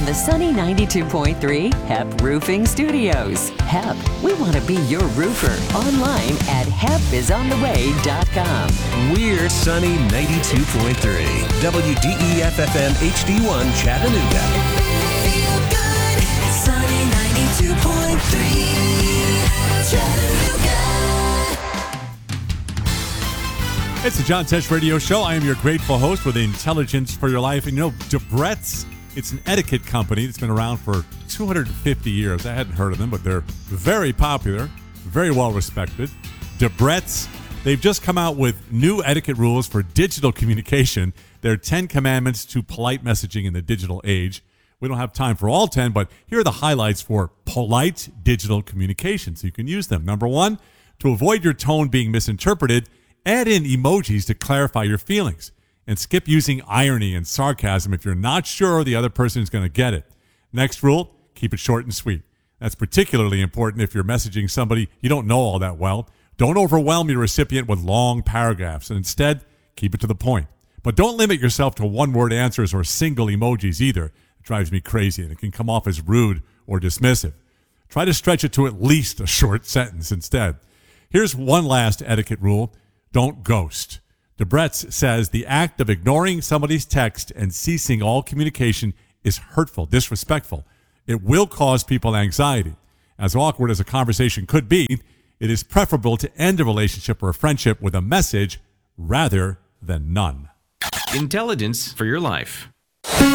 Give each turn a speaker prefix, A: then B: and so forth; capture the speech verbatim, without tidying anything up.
A: the Sunny ninety-two point three H E P Roofing Studios. H E P, we want to be your roofer. Online at heppisontheway dot com.
B: We're Sunny ninety-two point three, W D E F F M H D one Chattanooga.
C: Feel good, Sunny ninety-two point three, Chattanooga.
D: It's the John Tesh Radio Show. I am your grateful host with Intelligence for Your Life. And you know, Debrett's, it's an etiquette company that's been around for two hundred fifty years. I hadn't heard of them, but they're very popular, very well respected. Debrett's, they've just come out with new etiquette rules for digital communication. They're ten commandments to polite messaging in the digital age. We don't have time for all ten, but here are the highlights for polite digital communication so you can use them. Number one, to avoid your tone being misinterpreted, add in emojis to clarify your feelings, and skip using irony and sarcasm if you're not sure the other person is going to get it. Next rule, keep it short and sweet. That's particularly important if you're messaging somebody you don't know all that well. Don't overwhelm your recipient with long paragraphs, and instead, keep it to the point. But don't limit yourself to one-word answers or single emojis either. It drives me crazy, and it can come off as rude or dismissive. Try to stretch it to at least a short sentence instead. Here's one last etiquette rule. Don't ghost. Debrett's says the act of ignoring somebody's text and ceasing all communication is hurtful, disrespectful. It will cause people anxiety. As awkward as a conversation could be, it is preferable to end a relationship or a friendship with a message rather than none.
E: Intelligence for your life.